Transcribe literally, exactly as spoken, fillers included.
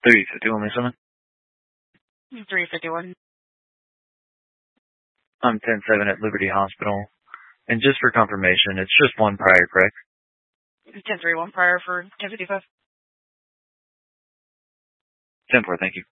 three fifty-one, Miss Lemon. three fifty-one. I'm ten seven at Liberty Hospital. And just for confirmation, it's just one prior, correct? ten three one prior for ten fifty-five. ten four, thank you.